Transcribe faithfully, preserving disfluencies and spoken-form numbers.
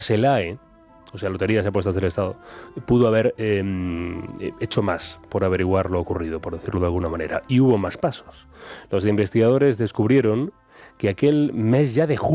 SELAE, o sea, Loterías y Apuestas del Estado, pudo haber eh, hecho más por averiguar lo ocurrido, por decirlo de alguna manera. Y hubo más pasos. Los investigadores descubrieron que aquel mes ya de junio